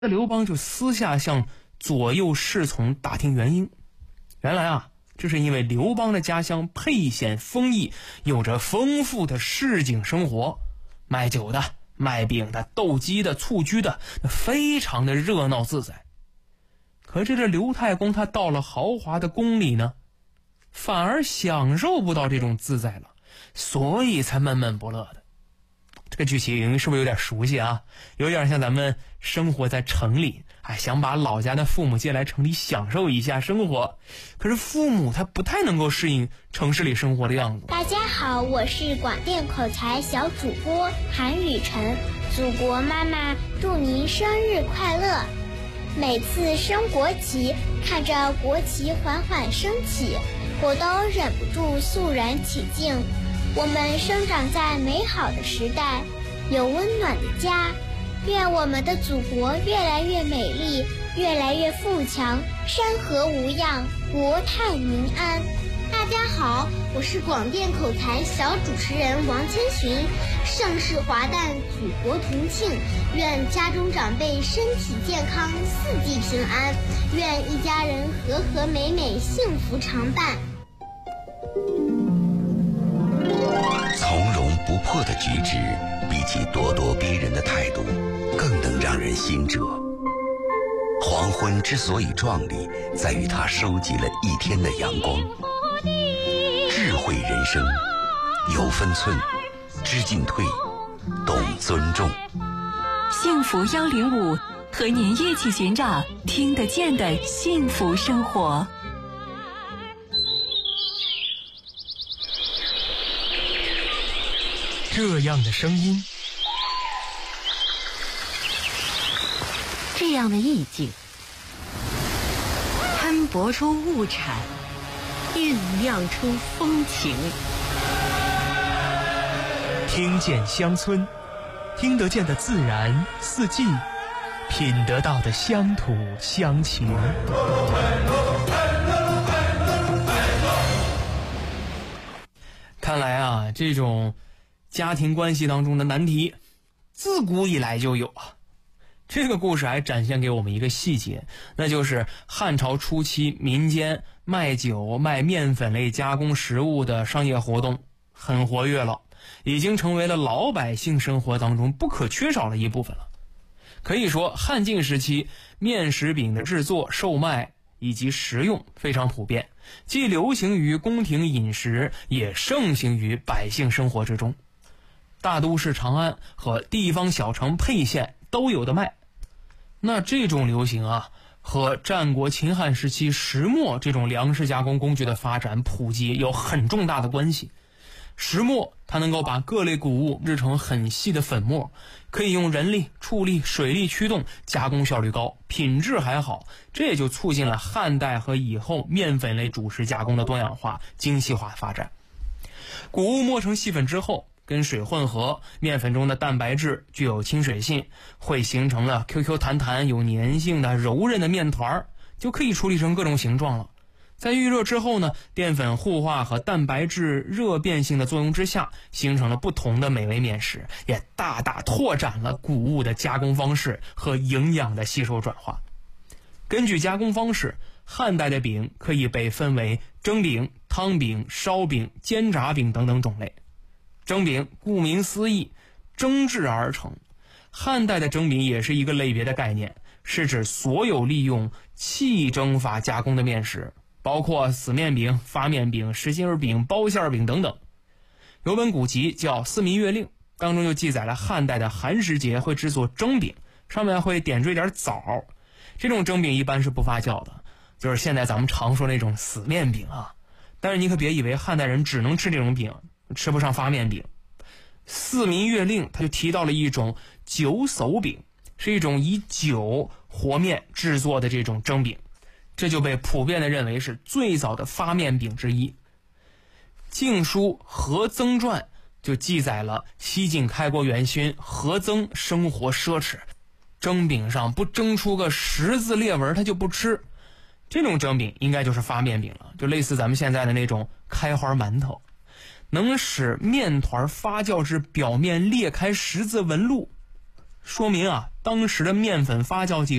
那刘邦就私下向左右侍从打听原因。原来啊，这是因为刘邦的家乡沛县丰邑有着丰富的市井生活，卖酒的、卖饼的、斗鸡的、蹴鞠的，非常的热闹自在。可这刘太公他到了豪华的宫里呢，反而享受不到这种自在了，所以才闷闷不乐的。这个剧情是不是有点熟悉啊？有点像咱们生活在城里，想把老家的父母接来城里享受一下生活，可是父母他不太能够适应城市里生活的样子。 大家好，我是广电口才小主播韩雨晨，祖国妈妈祝您生日快乐！每次升国旗，看着国旗缓缓升起，我都忍不住肃然起敬。我们生长在美好的时代，有温暖的家。愿我们的祖国越来越美丽，越来越富强，山河无恙，国泰民安。大家好，我是广电口才小主持人王千寻。盛世华诞，举国同庆，愿家中长辈身体健康，四季平安，愿一家人和和美美，幸福常伴。 从容不迫的举止，比起咄咄逼人的态度，更能让人心折。黄昏之所以壮丽，在于它收集了一天的阳光。智慧人生，有分寸，知进退，懂尊重。 幸福105和您一起寻找听得见的幸福生活。 这样的声音， 这样的意境，摊薄出物产，酝酿出风情。 听见乡村，听得见的自然四季，品得到的乡土乡情。看来啊，这种家庭关系当中的难题自古以来就有啊。这个故事还展现给我们一个细节，那就是汉朝初期民间卖酒卖面粉类加工食物的商业活动很活跃了，已经成为了老百姓生活当中不可缺少的一部分了。可以说汉晋时期面食饼的制作、售卖以及食用非常普遍，既流行于宫廷饮食，也盛行于百姓生活之中。大都市长安和地方小城沛县都有的卖。那这种流行啊，和战国秦汉时期石磨这种粮食加工工具的发展普及有很重大的关系。石磨它能够把各类谷物制成很细的粉末，可以用人力、畜力、水力驱动，加工效率高，品质还好，这也就促进了汉代和以后面粉类主食加工的多样化、精细化发展。谷物磨成细粉之后，跟水混合，面粉中的蛋白质具有亲水性，会形成了 QQ 弹弹有粘性的柔韧的面团，就可以处理成各种形状了。在预热之后呢，淀粉互化和蛋白质热变性的作用之下，形成了不同的美味面食，也大大拓展了谷物的加工方式和营养的吸收转化。根据加工方式，汉代的饼可以被分为蒸饼、汤饼、烧饼、煎炸饼等等种类。蒸饼顾名思义，蒸制而成。汉代的蒸饼也是一个类别的概念，是指所有利用气蒸法加工的面食，包括死面饼、发面饼、实心饼、包馅饼等等。有本古籍叫《四民月令》，当中就记载了汉代的寒食节会制作蒸饼，上面会点缀点枣。这种蒸饼一般是不发酵的，就是现在咱们常说那种死面饼啊。但是你可别以为汉代人只能吃这种饼，吃不上发面饼。四民月令他就提到了一种酒叟饼，是一种以酒和面制作的这种蒸饼，这就被普遍的认为是最早的发面饼之一。晋书何曾传就记载了西晋开国元勋何曾生活奢侈，蒸饼上不蒸出个10字裂纹他就不吃。这种蒸饼应该就是发面饼了，就类似咱们现在的那种开花馒头，能使面团发酵至表面裂开10字纹路，说明啊当时的面粉发酵技